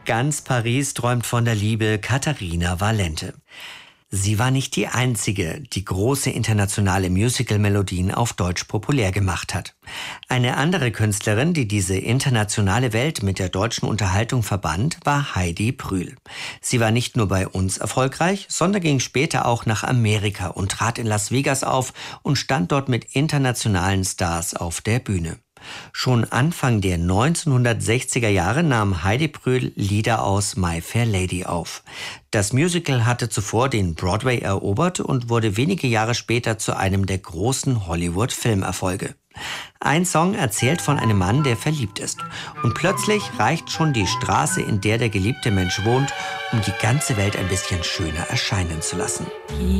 Ganz Paris träumt von der Liebe, Katharina Valente. Sie war nicht die einzige, die große internationale Musical-Melodien auf Deutsch populär gemacht hat. Eine andere Künstlerin, die diese internationale Welt mit der deutschen Unterhaltung verband, war Heidi Brühl. Sie war nicht nur bei uns erfolgreich, sondern ging später auch nach Amerika und trat in Las Vegas auf und stand dort mit internationalen Stars auf der Bühne. Schon Anfang der 1960er Jahre nahm Heidi Brühl Lieder aus My Fair Lady auf. Das Musical hatte zuvor den Broadway erobert und wurde wenige Jahre später zu einem der großen Hollywood-Filmerfolge. Ein Song erzählt von einem Mann, der verliebt ist. Und plötzlich reicht schon die Straße, in der der geliebte Mensch wohnt, um die ganze Welt ein bisschen schöner erscheinen zu lassen.